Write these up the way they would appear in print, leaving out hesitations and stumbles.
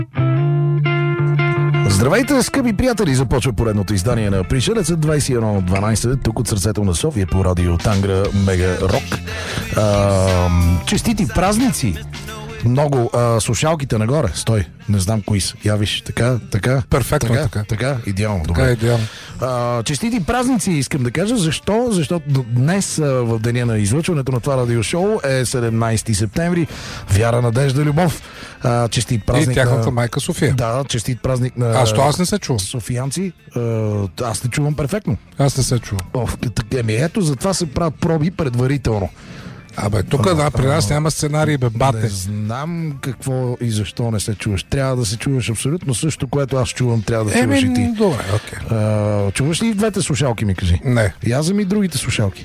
Здравейте, скъпи приятели! Започва поредното издание на Пришелецът 21.12, тук от сърцето на София по радио Тангра Мега Рок. Честити празници! Много слушалките нагоре. Стой, не знам кои са. Я виж, така. Перфектно, така. Идеално. Така е идеално. Честити празници, искам да кажа. Защо? Защото днес, в деня на излъчването на това радиошоу, е 17 септември. Вяра, надежда, любов. Честит празник. И тяхната майка София. Да, честит празник на... Аз не се чувам. Софиянци. Аз не чувам перфектно. Аз не се чувам. Ето, затова се правят проби предварително. Тук при нас няма сценарий, бате. Не знам какво и защо не се чуваш. Трябва да се чуваш абсолютно също, което аз чувам, трябва да чуваш и ти. Добре, окей. Чуваш ли и двете слушалки, ми кажи? Не. Я вземи другите слушалки.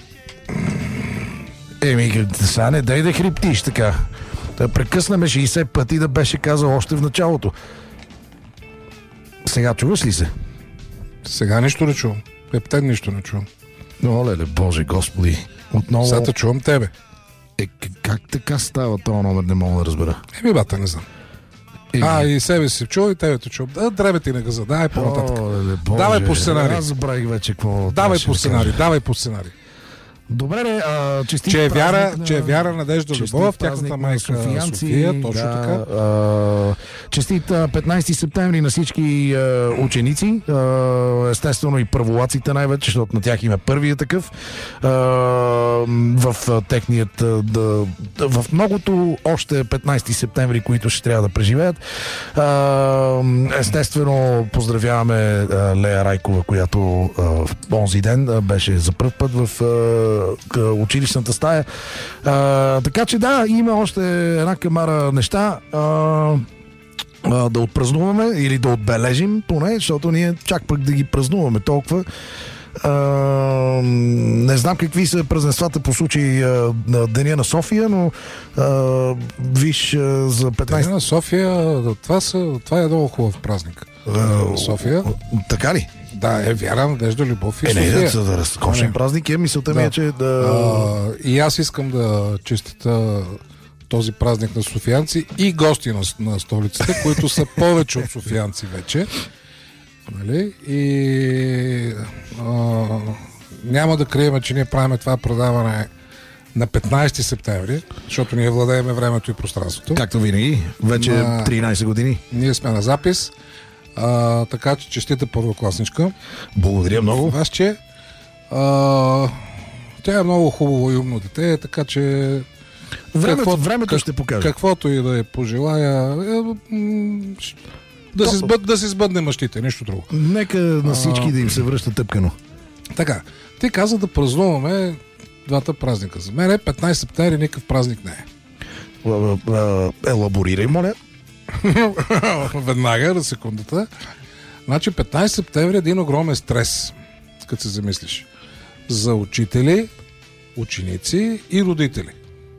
Сега не дай да хриптиш така. Да прекъснаме 60 пъти да беше казал още в началото. Сега чуваш ли се? Сега нищо не чувам. Рептен нищо не чувам. Оле, Боже, Господи. Отново... Сега те чувам тебе. Как така става този номер, не мога да разбера. Бата, не знам. И себе си чува, и тебе те чувам. Дребе ти на газа, давай по-нататък. Давай по сценарий. Аз забравих вече какво. Давай по сценарий. Добре, честит че е празник, вяра, надежда, любов в тяхната майка София, точно така. Честит 15 септември на всички ученици, естествено и първолаците най-вече, защото на тях има първия такъв. В техният в многото още 15 септември, които ще трябва да преживеят. Естествено поздравяваме Лея Райкова, която в онзи ден беше за пръв път в училищната стая. Така че да, има още една камара неща да отпразнуваме или да отбележим поне, защото ние чак пък да ги празнуваме толкова. Не знам какви са празненствата по случай на Деня на София, но виж за 15... Деня на София, това е много хубав празник. София. Така ли? Да, вяра, надежда, любов и София. Не, да разкошен празник е, мисълта ми е, че и аз искам да честита този празник на софиянци и гости на столицата, които са повече от софиянци вече. Нали? И няма да крием, че ние правим това предаване на 15 септември, защото ние владееме времето и пространството. Както винаги, вече 13 години. Ние сме на запис. Така че честита първокласничка. Благодаря много. Вас, че тя е много хубаво и умно дете, така че времето ще покаже. Каквото и да я пожелая, да се сбъдне мъщите, нищо друго. Нека на всички да им се връща тъпкано. Така, ти каза да празнуваме двата празника. За мен 15 септември никакъв празник не е. Елаборирай, моля. Веднага, на секундата. Значи 15 септември е един огромен стрес, като се замислиш. За учители, ученици и родители.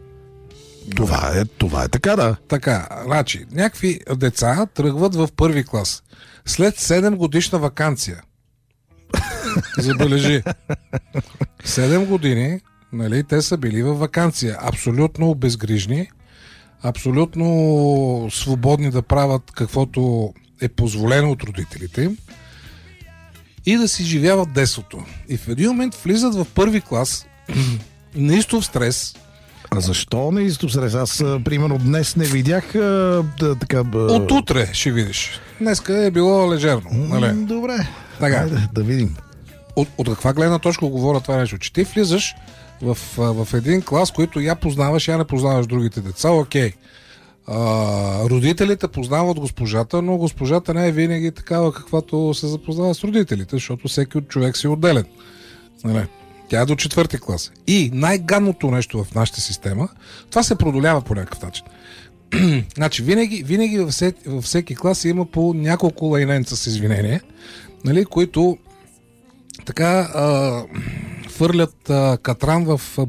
Това е така, да. Така, значи, някакви деца тръгват в първи клас. След 7 годишна ваканция. Забележи. 7 години, нали, те са били във ваканция. Абсолютно безгрижни, абсолютно свободни да правят каквото е позволено от родителите им и да си живяват детството. И в един момент влизат в първи клас неистов стрес. А защо неистов стрес? Аз, примерно, днес не видях така... От утре ще видиш. Днеска е било лежерно. Нали? Добре. Така. Хайде, да видим. От каква гледна точка говоря това нещо? Че ти влизаш в един клас, който я познаваш, я не познаваш другите деца, окей. Родителите познават госпожата, но госпожата не е винаги такава, каквато се запознава с родителите, защото всеки от човек си отделен. Нали? Тя е до 4-ти клас. И най-гадното нещо в нашата система, това се продолява по някакъв начин. Значи, винаги във всеки клас има по няколко лайненца с извинение, нали, които така фърлят катран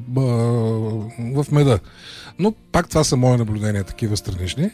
в меда. Но пак това са мои наблюдения, такива странични.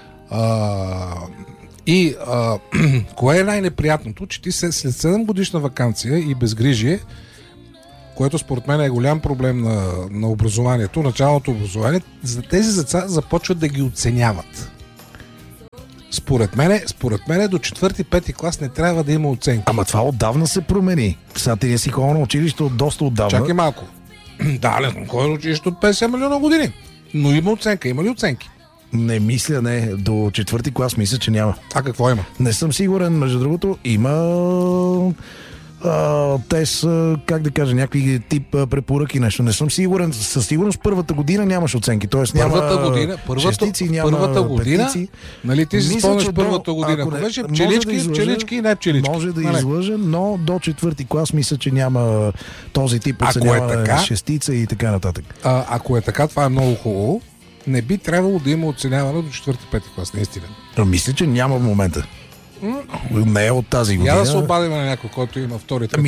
Кое е най-неприятното? Че ти след 7 годишна ваканция и безгрижие, което според мен е голям проблем на образованието, началното образование, за тези деца започват да ги оценяват. Според мене до 4-5 клас не трябва да има оценки. Ама това отдавна се промени. Сега ти си ходил на училище от доста отдавна. Чакай малко. Да, не съм ходил на училище от 50 милиона години. Но има оценка. Има ли оценки? Не мисля, не. До 4-ти клас мисля, че няма. А какво има? Не съм сигурен. Между другото, има... те са, как да кажа, някакви тип препоръки, нещо. Не съм сигурен. Със сигурност първата година нямаш оценки. Тоест няма шестици, няма първата година, петици. Нали ти си спомняш първата година, ако беше пчелички и не пчелички. Може да излъжа, но до 4-ти клас мисля, че няма този тип оценяване, шестица и така нататък. Ако е така, това е много хубаво. Не би трябвало да има оценяване до 4-5 клас, наистина. Мисля, че няма в момента. Не е от тази година. Я да се обадим на някой, който има втори клас.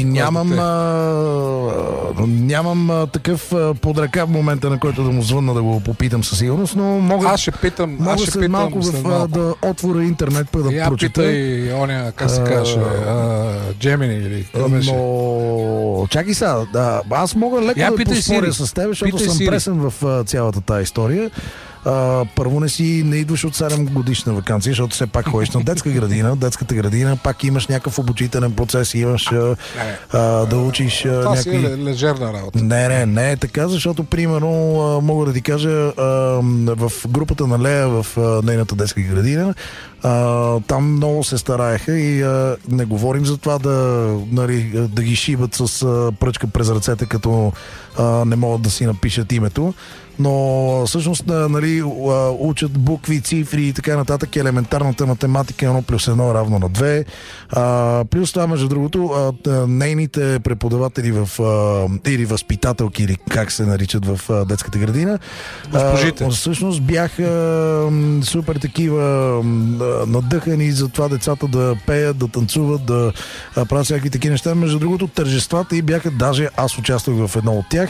Нямам такъв под ръка в момента, на който да му звънна да го попитам със сигурност, но мога след малко да отворя интернет, да прочета. Я питай оня, как се каже, Gemini или какво беше. Но чакай сега, аз мога леко да поспоря с теб, защото съм пресен в цялата тая история. Първо не идваш от 7 годишна ваканция, защото все пак ходиш на детска градина. Детската градина пак имаш някакъв обучителен процес, имаш да учиш това някакви... си е лежерна работа. Не е така, защото примерно мога да ти кажа в групата на Лея в нейната детска градина, там много се стараеха и не говорим за това да ги шибат с пръчка през ръцете, като не могат да си напишат името, но всъщност учат букви, цифри и така нататък. Елементарната математика 1+1 равно на 2. Плюс това, между другото, нейните преподаватели или възпитателки, или как се наричат в детската градина, всъщност бяха супер такива надъхани за това децата да пеят, да танцуват, да правят всякакви такива неща. Между другото, тържествата и бяха, даже аз участвах в едно от тях.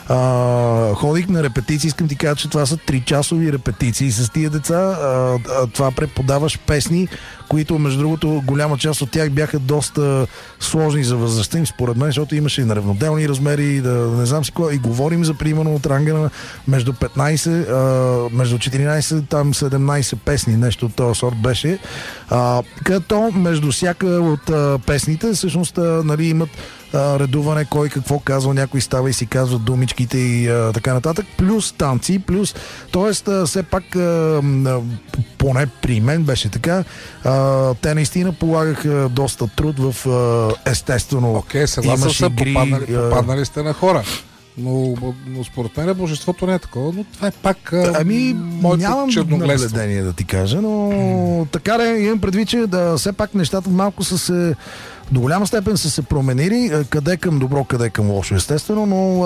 Ходих на репетиции, искам ти кажа, че това са 3-часови репетиции с тия деца. Това преподаваш песни, които, между другото, голяма част от тях бяха доста сложни за възрастта им, според мен, защото имаше и неравноделни размери, не знам си кога. И говорим за, примерно, от ранга на между 15, между 14, там 17 песни, нещо от този сорт беше. Като между всяка от песните, всъщност, имат редуване, кой какво казва, някой става и си казва думичките и така нататък, плюс танци, плюс, т.е. все пак поне при мен беше така, те наистина полагаха доста труд в естествено. Съгласен са, попаднали сте на хора. Но според мен божеството не е такова, но това е пак нямам наблюдение да ти кажа, но така имам предвид, че все пак нещата малко са се до голяма степен са се променили, къде към добро, къде към лошо, естествено, но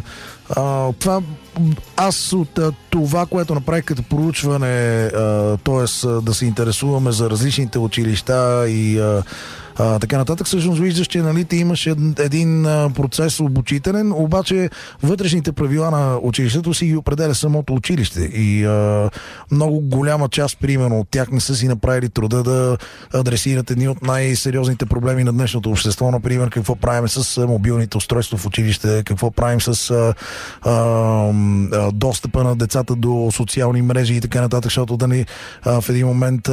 това аз от това, което направих като проучване, т.е. да се интересуваме за различните училища и така нататък, всъщност виждаш, че ти имаш един процес обучителен, обаче вътрешните правила на училището си ги определя самото училище и много голяма част, примерно, от тях не са си направили труда да адресират едни от най-сериозните проблеми на днешното общество, например, какво правим с мобилните устройства в училище, какво правим с достъпа на децата до социални мрежи и така нататък, защото в един момент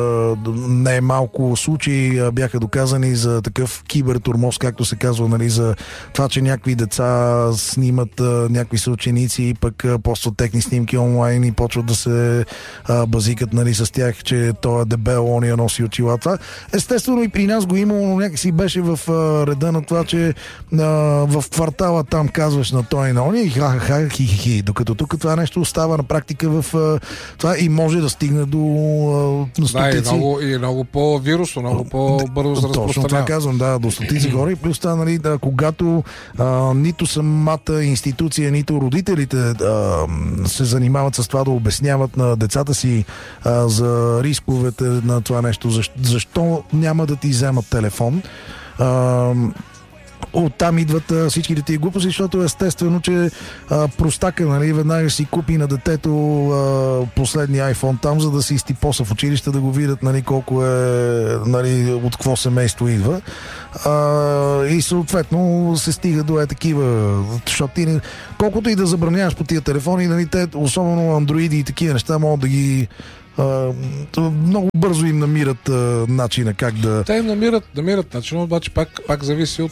не малко случаи бяха доказани за такъв кибертурмоз, както се казва, за това, че някакви деца снимат някакви съученици и пък постват техни снимки онлайн и почват да се базикат с тях, че той е дебел, он я носи очила. Това естествено и при нас го имало, но някакси беше в реда на това, че в квартала там казваш на той и на ония и ха-ха-ха, хи-хи-хи. Докато тук това нещо остава на практика в това и може да стигне до стотици. Да, и много по-вирусно, много по-бързо се разпространява. Точно това казвам, до стотици хора и плюс това, когато нито самата институция, нито родителите се занимават с това да обясняват на децата си за рисковете на това нещо, защо няма да ти вземат телефон. Оттам идват всичките тия глупости, защото естествено, че простака, веднага си купи на детето последния iPhone там, за да си изтипоса в училище, да го видят, колко е, от какво семейство идва. И съответно се стига до такива, защото ти колкото и да забраняваш по тия телефони, те, особено андроиди и такива неща, могат да ги много бързо им намират начина как да... Те им намират начин, обаче пак зависи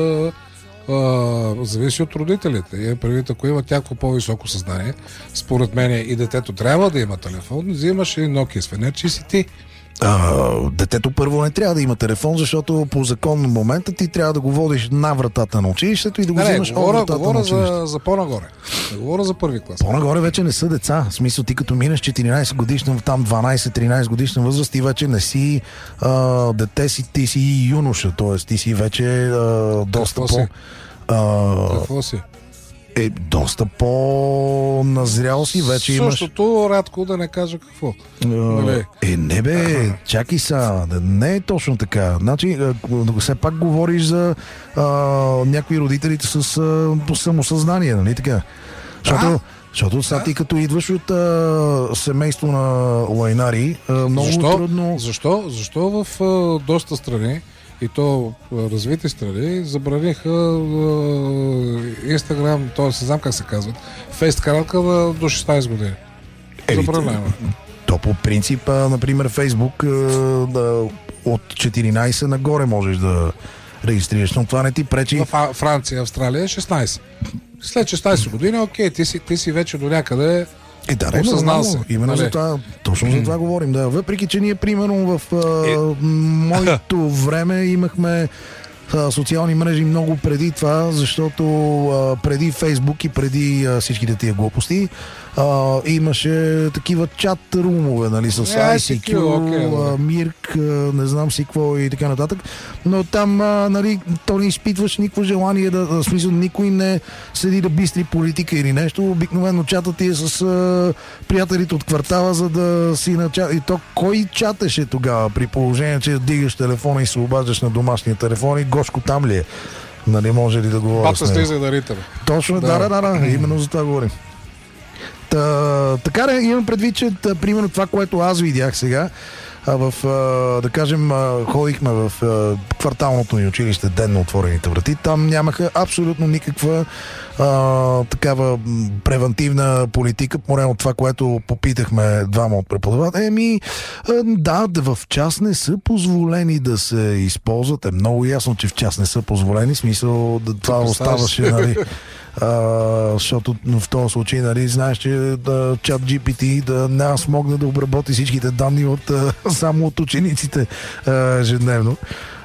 от родителите. И предвид, ако има някакво по-високо съзнание, според мен и детето трябва да има телефон, взимаш и Nokia свенец и си ти. Детето първо не трябва да има телефон, защото по закон на момента ти трябва да го водиш на вратата на училището и да го взимаш от вратата на училището. За по-нагоре. Не говоря за първи клас. По-нагоре вече не са деца. В смисъл, ти като минеш 14 годишна, там 12-13 годишна възраст, ти вече не си дете си, ти си юноша, т.е. ти си вече доста Какво си? Доста по-назрял си, вече имаш... Същото, рядко да не кажа какво. Не бе, чакай са, не е точно така. Значи, все пак говориш за някои родителите с самосъзнание, нали така? Защото сега ти като идваш от семейство на лайнари, много трудно... Защо в доста страни, и то развити страни, забраниха Инстаграм, т.е. не знам как се казват, фейскаралка до 16 години. Забранено. То по принцип, например, Фейсбук от 14 нагоре можеш да регистрираш, но това не ти пречи. В Франция, Австралия е 16. След 16 години, окей, ти си вече до някъде осъзнал се. Именно за това, точно за това говорим. Да. Въпреки, че ние, примерно, в моето време имахме социални мрежи много преди това, защото преди Фейсбук и преди всичките тия глупости имаше такива чат румове, нали, с ICQ, Мирк, не знам си какво и така нататък, но там, нали, то не изпитваш никакво желание в смисъл, никой не седи да бистри политика или нещо, обикновено чатът ти е с приятелите от квартала, за да си на чат. И то кой чатеше тогава, при положение, че дигаш телефона и се обаждаш на домашния телефон и Гошко там ли е? Нали, може ли да говоря с него? Бата слиза да ритър. Точно, да, именно за това говорим. Така имам предвид, че примерно това, което аз видях сега, да кажем, ходихме в кварталното ни училище, денно отворените врати, там нямаха абсолютно никаква такава превентивна политика, поне от това, което попитахме двама от преподаватели. Да, в час не са позволени да се използват. Е много ясно, че в час не са позволени, в смисъл това оставаше, нали, защото в този случай, нали, знаеш, че чат GPT да не смогне да обработи всичките данни само от учениците ежедневно.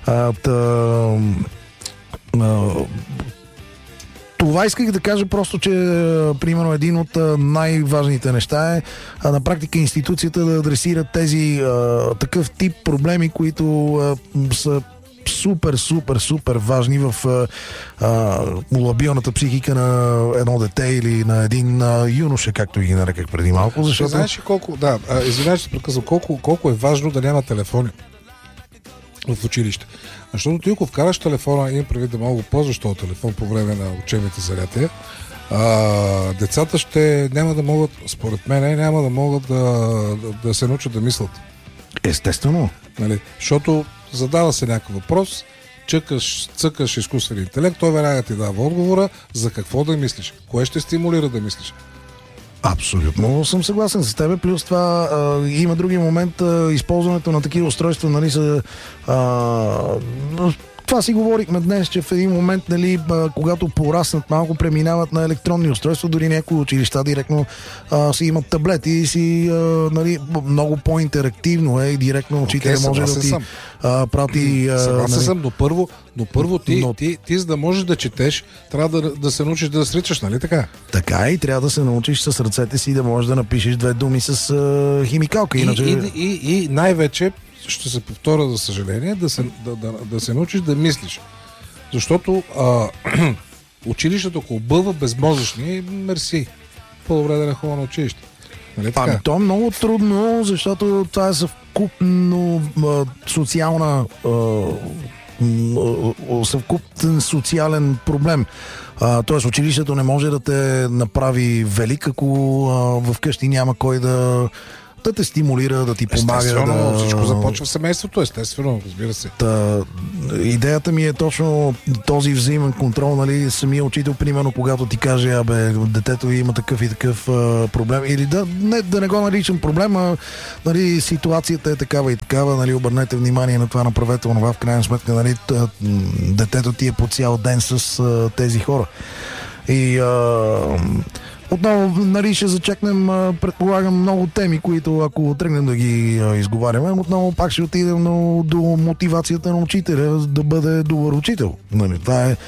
Това исках да кажа просто, че примерно един от най-важните неща е на практика институцията да адресира тези такъв тип проблеми, които са супер важни в лабилната психика на едно дете или на един юноша, както ги нареках преди малко. Защото... Знаеш ли колко... Да, извинявай, че прекъсвам. Колко е важно да няма телефони в училище. Защото ти, ако вкараш телефона, имам предвид да мога го ползваш този телефон по време на учебните занятия, децата няма да могат, според мен, няма да могат да се научат да мислят. Естествено. Нали? Защото задава се някакъв въпрос, цъкаш изкуствен интелект, той веднага ти дава отговора за какво да мислиш. Кое ще стимулира да мислиш? Абсолютно съм съгласен с тебе. Плюс това има други момент, използването на такива устройства, нали, са това си говорихме днес, че в един момент, нали, когато пораснат малко, преминават на електронни устройства, дори някои училища директно си имат таблети и си, нали, много по-интерактивно е и директно учителя може да ти прати... Съгласен съм, но първо ти за да можеш да четеш, трябва да се научиш да сричаш, нали така? Така и трябва да се научиш с ръцете си да можеш да напишеш две думи с химикалка. И най-вече ще се повторя, за съжаление, да се научиш да мислиш. Защото училището, ако бъва безмозъчни, мерси. По-добре да не ходя на училище. Нали така? То е много трудно, защото това е съвкупно социална съвкупен социален проблем. Тоест училището не може да те направи велик, ако вкъщи няма кой да да те стимулира, да ти помага. Да... Всичко започва в семейството, естествено, разбира се. Идеята ми е точно този взаимен контрол, нали, самия учител, примерно, когато ти каже, детето ви има такъв и такъв проблем, или да не го наричам проблем, нали, ситуацията е такава и такава, нали, обърнете внимание на това, направете онова, в крайна сметка, нали, детето ти е по цял ден с тези хора. И отново, нали, ще зачекнем, предполагам, много теми, които ако тръгнем да ги изговаряме, отново пак ще отидем до мотивацията на учителя да бъде добър учител. Нали, това е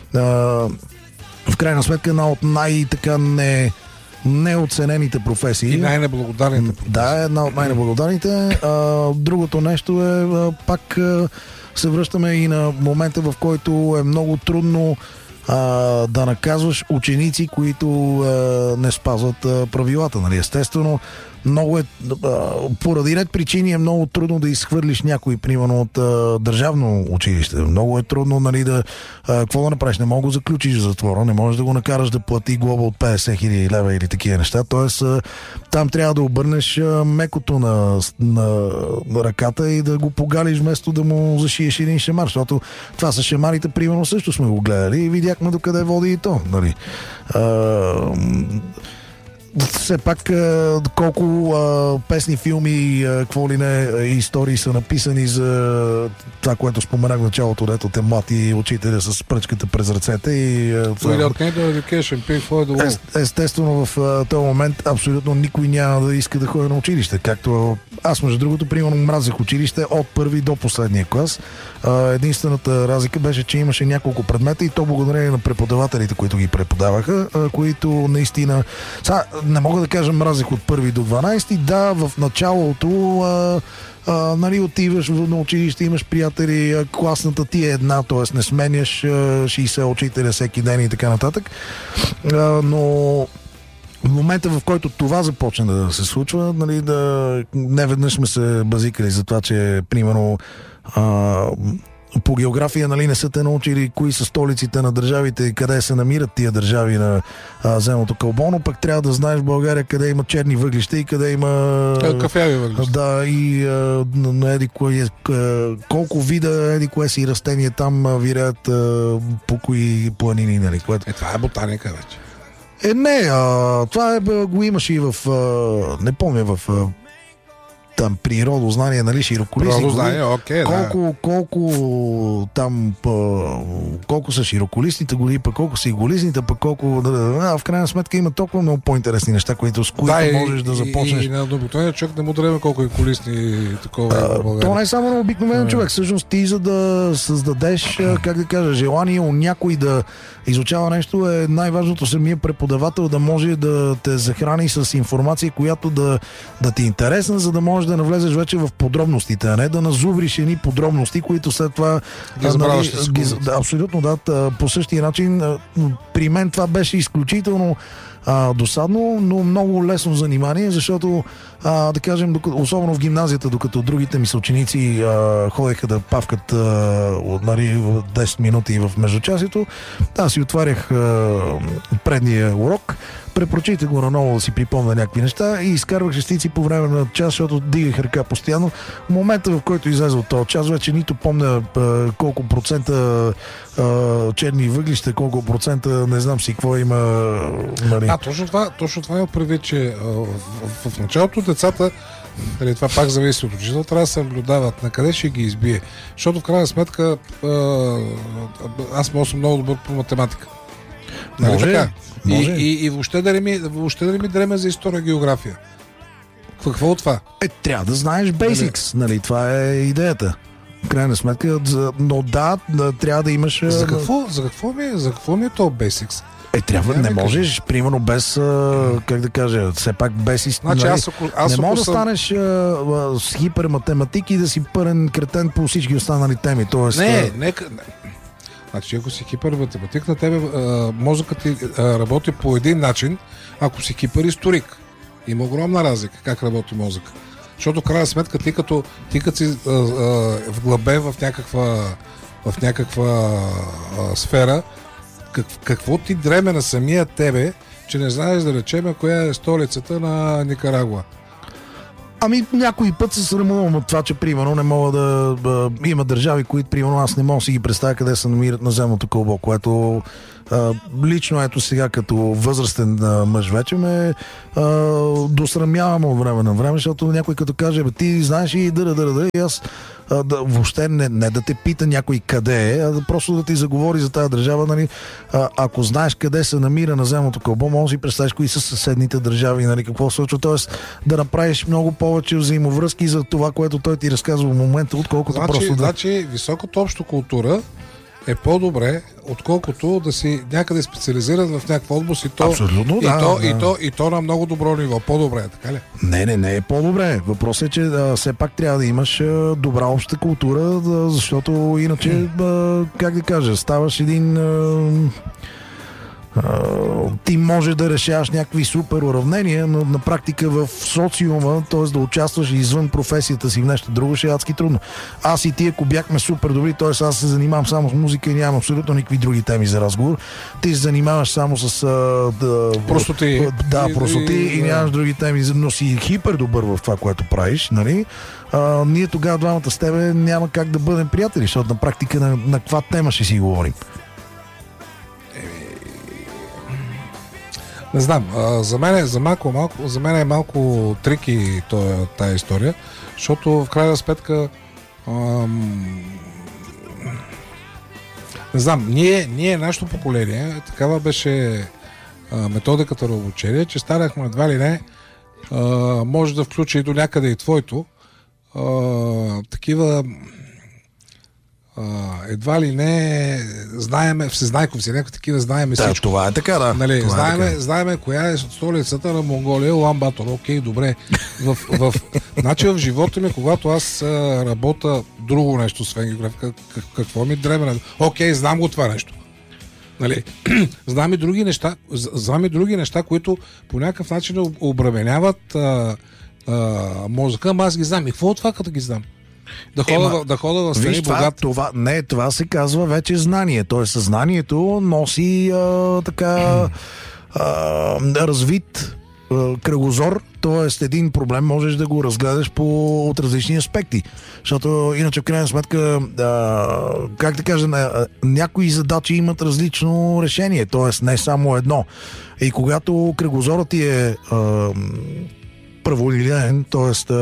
в крайна сметка една от най-така неоценените професии. И най-неблагодарните професии. Да, една от най-неблагодарните. Другото нещо е, пак се връщаме и на момента, в който е много трудно да наказваш ученици, които не спазват правилата. Нали? Естествено, много поради ред причини е много трудно да изхвърлиш някой, примерно от държавно училище. Много е трудно, нали, какво да направиш? Не мога да заключиш в затвора, не можеш да го накараш да плати глоба от 50 000 лева или такива неща. Тоест, там трябва да обърнеш мекото на ръката и да го погалиш, вместо да му зашиеш един шамар. Защото това с шамарите, примерно, също сме го гледали и видяхме докъде води и то. Нали? Все пак колко песни, филми, какво ли не, истории са написани за това, което споменах в началото, дето те млати учителя с пръчката през ръцете и естествено в този момент абсолютно никой няма да иска да ходи на училище. Както аз, между другото, примерно мразех училище от първи до последния клас. Единствената разлика беше, че имаше няколко предмета и то благодарение на преподавателите, които ги преподаваха, които наистина... Не мога да кажа мразех от първи до 12. Да, в началото нали, отиваш на училище, имаш приятели, класната ти е една, т.е. не сменяш 60 учителя всеки ден и така нататък. Но в момента, в който това започне да се случва, нали, не веднъж сме се базикали за това, че примерно по география, нали, не са те научили кои са столиците на държавите и къде се намират тия държави на земното кълбо, но пък трябва да знаеш в България къде има черни въглища и къде има кафяви въглища. Да, и колко вида кое си растение там вирят по кои планини, нали, което... Това е ботаника вече. Това го имаше и в не помня, в там природознание, нали, широколистни. Природознание, окей, колко там колко са широколистните гори, пък колко са иголистните, пък колко... в крайна сметка има толкова много по-интересни неща, с които можеш да започнеш. И на обикновения човек не му дреме колко иголистни такова. То не е само на обикновен човек. Всъщност ти, за да създадеш, как да кажа, желание у някой да изучава нещо, е най-важното самия преподавател да може да те захрани с информация, която да ти е интересна, за да можеш да навлезеш вече в подробностите, а не да назубриш едни подробности, които след това абсолютно да, по същия начин. При мен това беше изключително досадно, но много лесно занимание, защото да кажем, особено в гимназията, докато другите ми съученици ходеха да павкат 10 минути в междучасието, аз си отварях предния урок, препрочите го наново да си припомня някакви неща и изкарвах шестици по време на час, защото дигах ръка постоянно. В момента, в който излезе от този час, вече нито помня колко процента черни въглища, колко процента не знам си какво има. Нали. Точно това е предвид, че в началото децата, нали, това пак зависи от учител, трябва да се наблюдават на къде ще ги избие. Защото в крайна сметка аз мога съм много добър по математика. Нали така? Може. И въобще да не ми дреме за история и география. Какво от това? Трябва да знаеш basics, нали? Това е идеята. В крайна сметка, но да, трябва да имаш... За какво ми е то basics? Трябва, не можеш, примерно без, как да кажа, все пак без... Значи, не можеш да станеш с хиперматематик и да си пълен кретен по всички останали теми. Тоест, нека... Значи, ако си хиперматематик, на тебе мозъкът ти работи по един начин, ако си хиперисторик. Има огромна разлика как работи мозък. Защото в крайна сметка ти като си вглъбен в някаква сфера, какво ти дреме на самия тебе, че не знаеш да речем коя е столицата на Никарагуа. Ами някой път се срамувам от това, че примерно не мога има държави, които примерно аз не мога да си ги представя къде се намират на земното кълбо, което лично ето сега като възрастен мъж вече ме досрамявам от време на време, защото някой като каже, ти знаеш и и аз въобще не да те пита някой къде е, а да просто да ти заговори за тази държава, нали, ако знаеш къде се намира на земното кълбо, може да си представиш кои са съседните държави, нали, какво се случва, т.е. да направиш много повече взаимовръзки за това, което той ти разказва в момента, отколкото просто да... Значи високата обща култура е по-добре, отколкото да си някъде специализиран в някаква област и то на много добро ниво. По-добре е, така ли? Не е по-добре. Въпросът е, че все пак трябва да имаш добра обща култура, защото иначе, как да кажа, ставаш един... ти може да решаваш някакви супер уравнения, но на практика в социума, т.е. да участваш извън професията си в нещо друго, ще е адски трудно. Аз и ти, ако бяхме супер добри, т.е. аз се занимавам само с музика и нямам абсолютно никакви други теми за разговор, ти се занимаваш само с простоти. Простоти и нямаш други теми, но си хипер добър в това, което правиш, нали? Ние тогава двамата с тебе няма как да бъдем приятели, защото на практика на каква тема ще си говорим. Не знам, за мен е малко трики тая история, защото в крайна сметка не знам, ние нашето поколение, такава беше методиката на обучение, че старахме едва ли не, може да включи и до някъде и твоето, такива едва ли не знаеме, всезнайковци, някакви такива знаеме всичко. Това е така, да. Нали, знаеме коя е столицата на Монголия, Улан Батор. Окей, добре. Значи в живота ми, когато аз работя друго нещо, освен географика, какво ми дреме? Окей, знам го това нещо. Нали, знам и други неща, които по някакъв начин обременяват мозъка, ама аз ги знам. И какво от това, като ги знам? Да хода в страни богат. Това се казва вече знание. Тоест съзнанието носи развит кръгозор, т.е. един проблем можеш да го разгледаш от различни аспекти. Защото иначе в крайна сметка как да кажа, някои задачи имат различно решение, т.е. не само едно. И когато кръгозорът ти е праволинеен, т.е.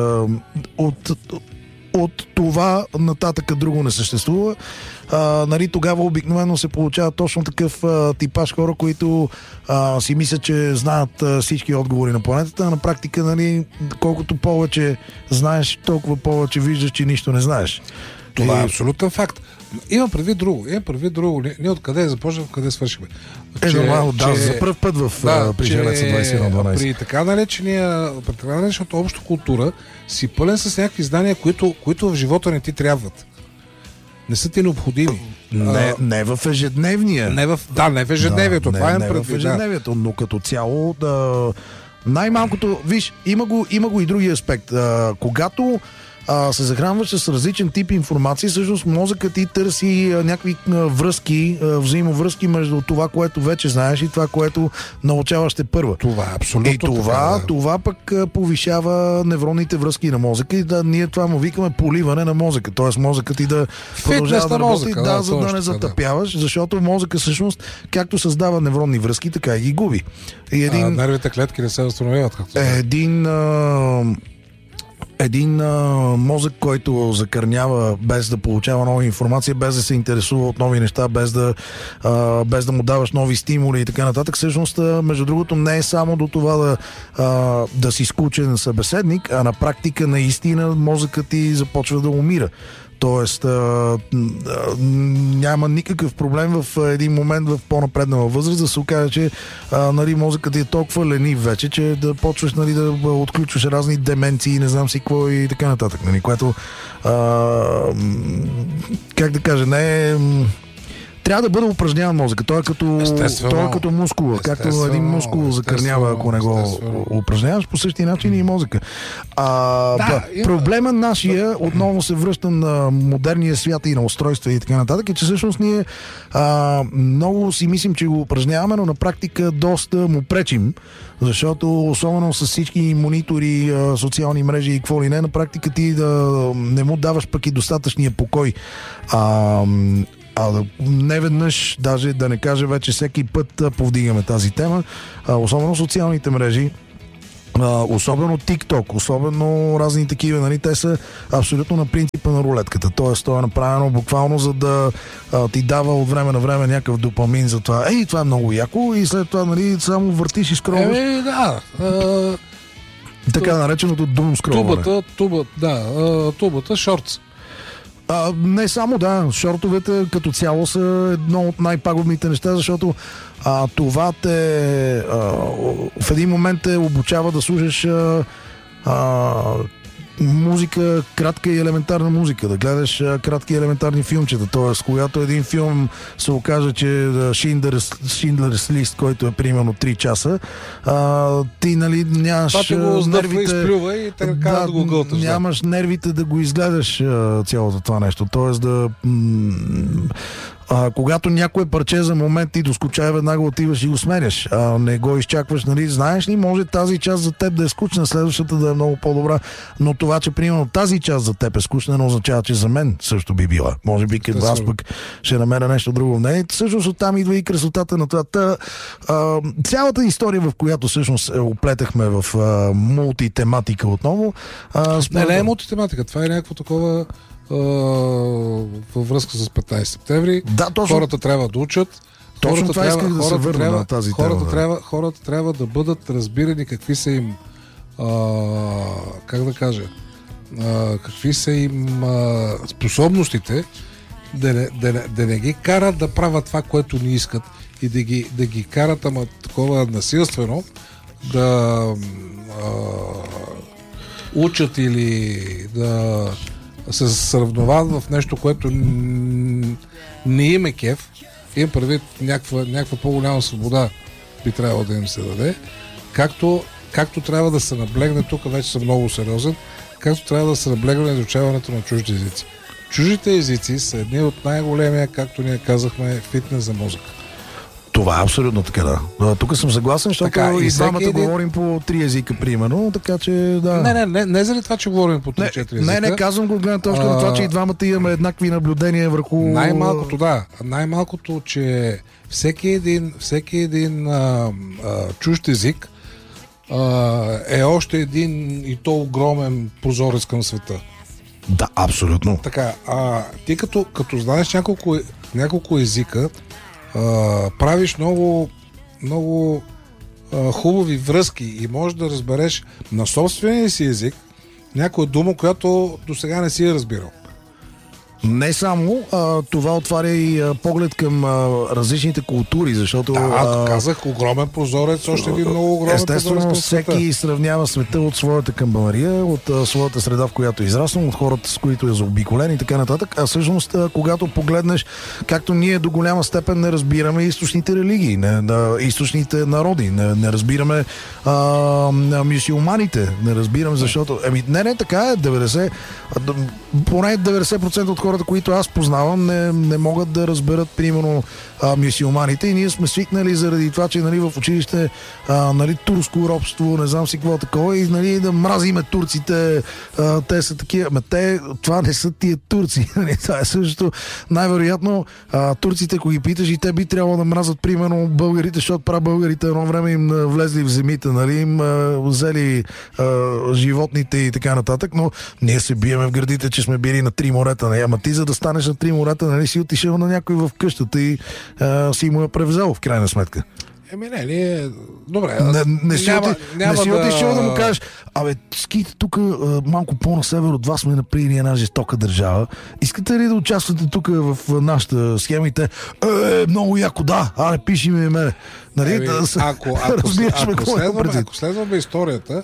от това нататък друго не съществува, нали, тогава обикновено се получава точно такъв типаж хора, които си мислят, че знаят всички отговори на планетата, а на практика, нали, колкото повече знаеш, толкова повече виждаш, че нищо не знаеш. Това е абсолютен факт. Имам предвид друго. Ние откъде започнем, къде свършихме? Нормално, за първ път в Пришелеца 2112. При така наречената обща култура си пълен с някакви знания, които в живота не ти трябват. Не са ти необходими. Не в ежедневния. Не в ежедневието. Това не в ежедневието, но като цяло най-малкото, виж, има го и други аспект. Когато се захранваш с различен тип информация, всъщност мозъкът ти търси някакви взаимовръзки между това, което вече знаеш и това, което научаваш те първа. Това е абсолютно и това пък повишава невронните връзки на мозъка и ние това му викаме поливане на мозъка. Тоест мозъкът ти да продължава да работи, за да не затъпяваш, защото мозъка всъщност както създава невронни връзки, така и ги губи. Нервите клетки не се възстановяват. Един мозък, който закърнява без да получава нова информация, без да се интересува от нови неща, без да му даваш нови стимули и така нататък, всъщност, между другото, не е само до това да си скучен събеседник, а на практика наистина мозъкът ти започва да умира. Тоест, няма никакъв проблем в един момент в по-напреднала възраст да се окаже, че нали, мозъкът ти е толкова ленив вече, че да почваш нали, да отключваш разни деменции, не знам си какво и така нататък. Нали, което, как да кажа, трябва да бъде упражняван мозъка. Той е като мускула. Както един мускул закърнява, ако не го упражняваш, по същия начин и мозъка. Проблема нашия, отново се връща на модерния свят и на устройства и така нататък, е, че всъщност ние много си мислим, че го упражняваме, но на практика доста му пречим, защото особено с всички монитори, социални мрежи и какво ли не, на практика ти да не му даваш пък и достатъчния покой. Не веднъж, даже да не кажа вече всеки път повдигаме тази тема, особено социалните мрежи, особено TikTok, особено разни такива, нали, те са абсолютно на принципа на рулетката. Тоест, то е направено буквално за да ти дава от време на време някакъв допамин за това. Това е много яко и след това, нали, само въртиш и скролваш. Така нареченото doom скролване. Тубата, шортс. Не само, шортовете като цяло са едно от най-пагубните неща, защото това те в един момент те обучава да слушаш музика, кратка и елементарна музика, да гледаш кратки и елементарни филмчета. Тоест, когато един филм се окаже, че Schindler's List, който е примерно 3 часа, ти, нали, нямаш нервите да го гълташ. Нямаш нервите да го изгледаш цялото това нещо. Тоест когато някое парче за момент ти доскучава, веднага отиваш и го сменяш. Не го изчакваш, нали? Знаеш ли, може тази част за теб да е скучна, следващата да е много по-добра, но това, че примерно тази част за теб е скучна, не означава, че за мен също би била. Може би като аз пък ще намеря нещо друго в нея. Всъщност оттам идва и красотата на това. Цялата история, в която всъщност оплетахме в мултитематика отново. Не е мултитематика, това е някакво такова във връзка с 15 септември. Хората трябва да учат. Точно това исках да се върна на тази тема. Хората трябва да бъдат разбирани какви са им какви са им способностите, да не ги карат да правят това, което не искат и да ги карат, ама такова насилствено да учат или да се сравноват в нещо, което не им е кеф. Им предвид някаква по-голяма свобода би трябвало да им се даде. Както трябва да се наблегне, тук вече съм много сериозен, както трябва да се наблегне на изучаването на чужди езици. Чуждите езици са едни от най-големия, както ние казахме, фитнес за мозъка. Това е абсолютно така, да. Тук съм съгласен, защото и двамата говорим по 3 езика, примерно, така че да. Не заради това, че говорим по 3-4 езика. Не, казвам го от гледна точка на това, че и двамата имаме еднакви наблюдения върху... Най-малкото, че всеки един чужд език е още един и то огромен прозорец към света. Да, абсолютно. Така, ти като знаеш няколко езика, правиш много хубави връзки и можеш да разбереш на собствения си език някоя дума, която до сега не си е разбирал. Не само, това отваря и поглед към различните култури, защото... казах, огромен прозорец, още един много огромен прозорец. Естествено, всеки сравнява света от своята камбанария, от своята среда, в която е израснал, от хората, с които е заобиколен и така нататък. А всъщност, когато погледнеш, както ние до голяма степен не разбираме източните религии, източните народи, не разбираме мюсюлманите, не разбираме, защото... Не, така е, поне 90% от хората, които аз познавам, не могат да разберат, примерно, мюсюлманите, и ние сме свикнали заради това, че, нали, в училище турско робство, не знам си какво такова, и, нали, да мразиме турците, те са такива. Това не са тия турци. Това е също най-вероятно турците, ако ги питаш, и те би трябвало да мразят, примерно, българите, защото прабългарите едно време им влезли в земите, нали, им взели животните и така нататък, но ние се биеме в гърдите, че сме били на 3 морета. Ама ти, за да станеш на 3 морета, нали, си отишъл на някой в къщата и си му я превзел в крайна сметка. Добре. Не си отишъл да му кажеш: ските тук малко по-на север от вас сме направили една жестока държава. Искате ли да участвате тук в нашата схема? И те: много яко, да, пиши ми мене. Нали, ако следваме историята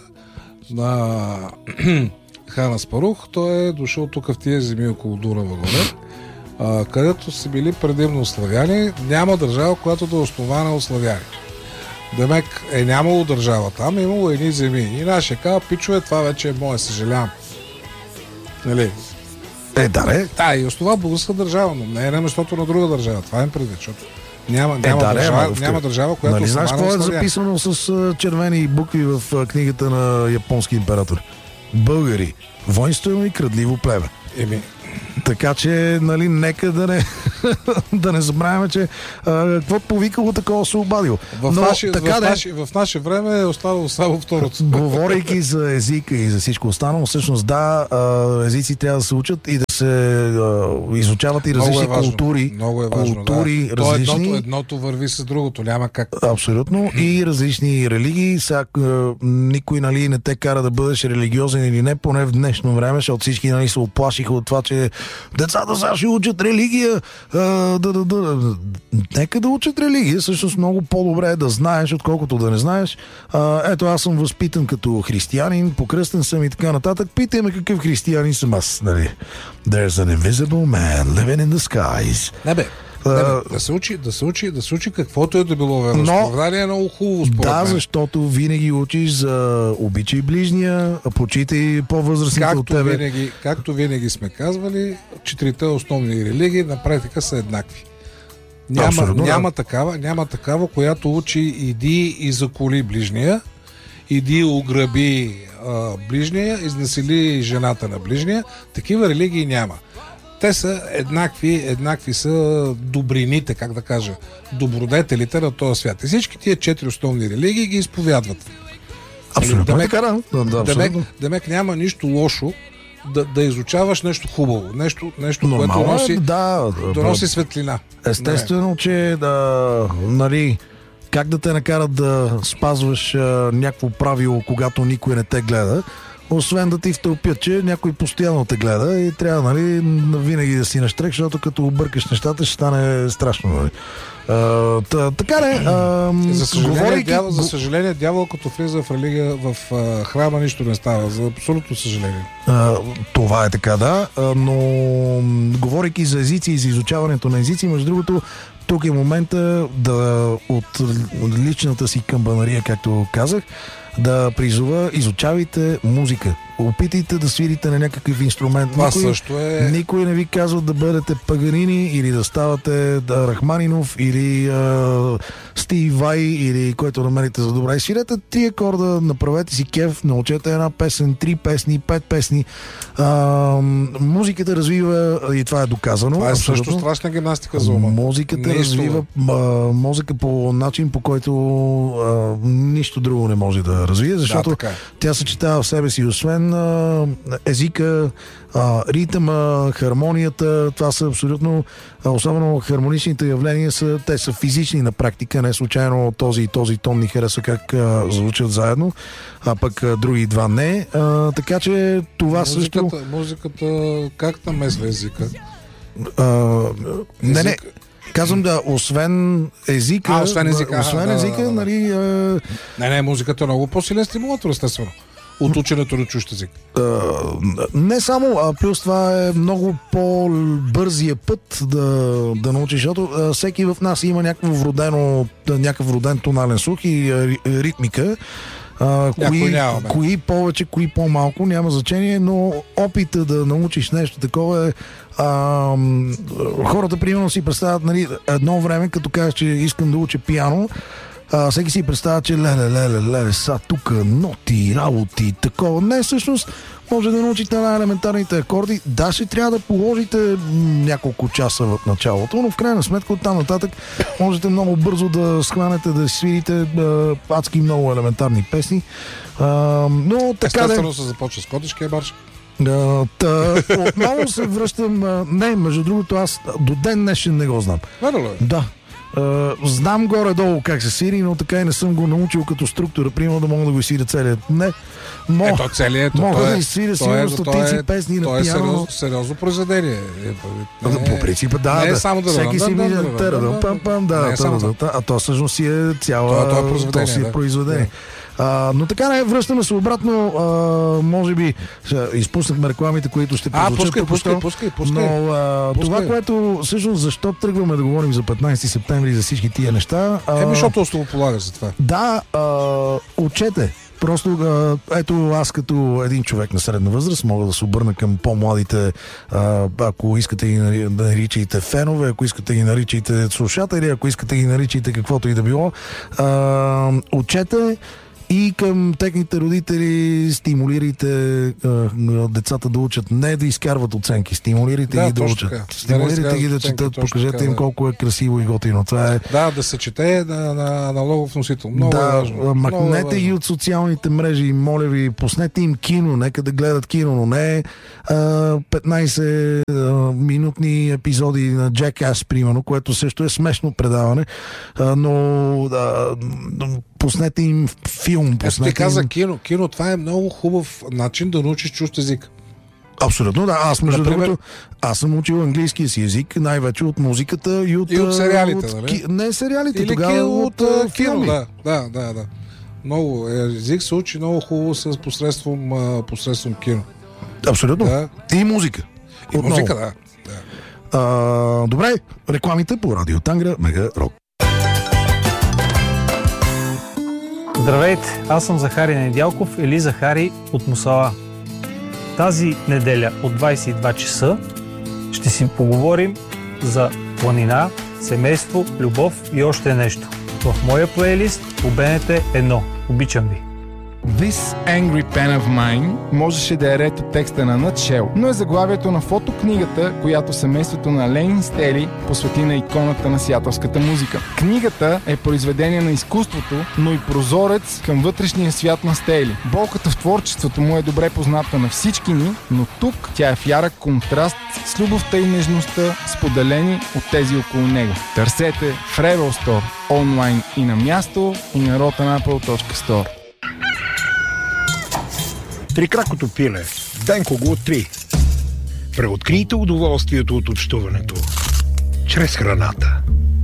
на Хан Аспарух, той е дошъл тук в тия земи около Дунава горе където са били предимно славяни, няма държава, която да е основана от славяни. Демек нямало държава там, имало едни земи. И нашия казва, пичове, това вече е мое, съжалявам. Нали? Да, не. Да, и основа българска държава, но не е на местото на друга държава. Това е предвид, защото няма държава, която нали знаеш какво е славяни. записано с червени букви в книгата на японски император? Българи, воинствено и крадливо племе. Така че, нали, нека да не забравяме, че какво повикало, такова се обадило. В наше време е оставало само второто. Говорейки за езика и за всичко останало, всъщност да, езици трябва да се учат и да се изучават и различни култури. Много е важно, култури, да. различни. Едното върви с другото, няма как. Абсолютно. И различни религии. Сега никой, нали, не те кара да бъдеш религиозен или не, поне в днешно време, защото всички, нали, се оплашиха от това, че децата сега ще учат религия. Нека да учат религия. Всъщност много по-добре е да знаеш, отколкото да не знаеш. Ето, аз съм възпитан като християнин, покръстен съм и така нататък. Питай ме какъв християнин съм аз. Нали? There's an invisible man living in the skies. Да се учи каквото е да било вероизповедание, е много хубаво според мен. Защото винаги учиш за обичай ближния, почитай по-възрастните от тебе. Както винаги сме казвали, четирите основни религии на практика са еднакви. Няма такава, която учи иди и заколи ближния, иди ограби ближния, изнасили жената на ближния. Такива религии няма. Те са еднакви са добрините, как да кажа, добродетелите на този свят. И всички тия 4 основни религии ги изповядват. Абсолютно така, да. Демек няма нищо лошо да изучаваш нещо хубаво, нещо което носи светлина. Естествено, че нали, как да те накарат да спазваш някакво правило, когато никой не те гледа, освен да ти втълпят, че някой постоянно те гледа и трябва, нали, винаги да си наштрек, защото като объркаш нещата ще стане страшно. Нали. Така не. За съжаление, дявол като влиза в религия, в храма, нищо не става. За абсолютно съжаление. Това е така, да. Но говорейки за езици и за изучаването на езици, между другото, тук е момента от личната си камбанария, както казах, да призова, изучавайте музика. Опитайте да свирите на някакъв инструмент. Никой не ви казва да бъдете Паганини или да ставате Рахманинов или Стив Vai или който намерите за добра. И свирете 3 акорда, направете си кеф, научете една песен, 3 песни, 5 песни. Музиката развива, и това е доказано. Това е също страшна гимнастика за ума. Музиката развива мозъка по начин, по който нищо друго не може да развие, защото тя съчетава в себе си, освен езика, ритъма, хармонията, това са абсолютно, особено хармоничните явления те са физични на практика, не случайно този и този тон ни хареса как звучат заедно, а пък други два не. Така че това Музиката как намесва езика? Не. Казвам освен езика. Освен езика, нали... Не, музиката е много по-силен стимулатор, естествено. От ученето на чужд език. Не само, а плюс това е много по-бързия път да научиш, защото всеки в нас има някакъв роден тонален слух и ритмика. Кои повече, кои по-малко, няма значение, но опита да научиш нещо такова е... хората примерно си представят, нали, едно време, като кажеш, че искам да уча пиано, всеки си представя, че леле, са тук ноти, работи, такова. Не, всъщност може да научите най-елементарните акорди. Да, ще трябва да положите няколко часа в началото, но в крайна сметка оттам нататък можете много бързо да схванете, да свирите адски много елементарни песни. Но така естествено се започва с Котешкия марш. Отново се връщам. Не, между другото, аз до ден днешен не го знам. Да. Знам горе-долу как се свири, но така и не съм го научил като структура, примерно да мога да го свиря целият. Не. Мога да изсвиря сигурно стотици песни на пиано. Това е сериозно произведение. По принцип, да. Не е само да всеки си вижда. А то всъщност си е цяло произведение. Но така не, връщаме се обратно. Може би изпуснахме рекламите, които ще прозвучат. Пускай. Но това, което всъщност защо тръгваме да говорим за 15 септември и за всички тия неща. Защото основополагаш за това. Да, учете. Просто, ето аз като един човек на средна възраст мога да се обърна към по-младите, ако искате ги да наричайте фенове, ако искате ги наричайте слушатели, ако искате ги наричайте каквото и да било. Учете и към техните родители стимулирайте децата да учат, не да изкарват оценки, стимулирайте ги да учат. Така. Стимулирайте ги да четат, покажете им колко е красиво и готино. Това е... Да, да се чете на аналогов носител. Много важно. Макнете ги от социалните мрежи, моля ви, пуснете им кино, нека да гледат кино, но не 15 минутни епизоди на Jackass, примерно, което също е смешно предаване, но пуснете им филм. Ето ти каза кино. Кино, това е много хубав начин да научиш чужд език. Абсолютно, да. Аз, между другото, аз съм учил английския си език най-вече от музиката и от сериалите, нали? Не сериалите, или тогава от филми. Да. Много език се учи много хубаво с посредством кино. Абсолютно. Да. И музика. И музика, да. Добре, рекламите по Радио Тангра, Мега Рок. Здравейте, аз съм Захари Недялков или Захари от Мусала. Тази неделя от 22 часа ще си поговорим за планина, семейство, любов и още нещо. В моя плейлист по БНТ 1. Обичам ви! This Angry Pen of Mine можеше да е ред от текста на Nutshell, но е заглавието на фотокнигата, която семейството на Ленин Стели посвети на иконата на сиатълската музика. Книгата е произведение на изкуството, но и прозорец към вътрешния свят на Стели. Болката в творчеството му е добре позната на всички ни, но тук тя е в ярък контраст с любовта и нежността, споделени от тези около него. Търсете в Rebel Store онлайн и на място, и на rotanapple.store. Трикракото пиле. Денко го 3. Преоткрийте удоволствието от общуването чрез храната.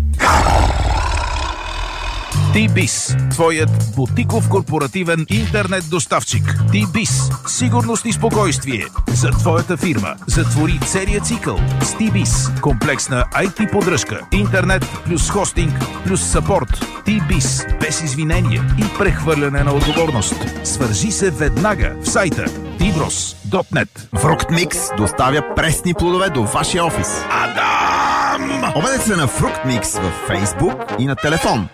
T-Biz, твоят бутиков корпоративен интернет доставчик. T-Biz, сигурност и спокойствие за твоята фирма. Затвори целия цикъл с T-Biz. Комплексна IT поддръжка, интернет плюс хостинг плюс съпорт. T-Biz, без извинение и прехвърляне на отговорност. Свържи се веднага в сайта tbros.net. Fructmix доставя пресни плодове до вашия офис. Адам! Обадете се на Fructmix във Facebook и на телефон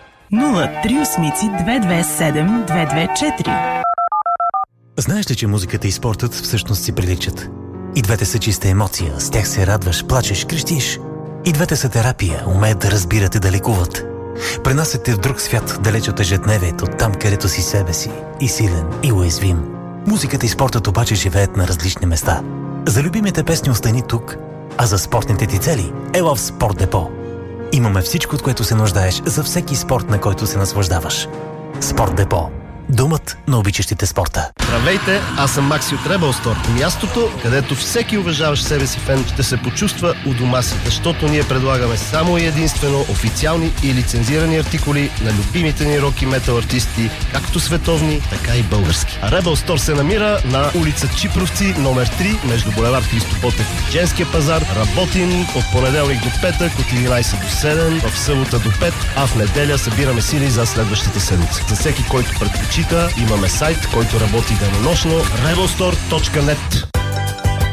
038-227-224. Знаеш ли, че музиката и спортът всъщност си приличат? И двете са чиста емоция, с тях се радваш, плачеш, крещиш. И двете са терапия, умеят да разбират и да лекуват. Пренасят те в друг свят, далеч от ежедневието, там където си себе си, и силен, и уязвим. Музиката и спортът обаче живеят на различни места. За любимите песни остани тук, а за спортните ти цели ела в Спорт Депо. Имаме всичко, от което се нуждаеш за всеки спорт, на който се наслаждаваш. Спорт Депо. Думът на обичащите спорта. Здравейте, аз съм Макси от Rebel Store. Мястото, където всеки уважаващ себе си фен ще се почувства у дома си, защото ние предлагаме само и единствено официални и лицензирани артикули на любимите ни рок и метал артисти, както световни, така и български. А Rebel Store се намира на улица Чипровци, номер 3, между булевард Христо Ботев и Женския пазар. Работим от понеделник до петък, от 11 до 7, в събота до 5, а в неделя събираме сили за следващата седмица. За всеки, който предпочита, имаме сайт, който работи денонощно, rebelstore.net.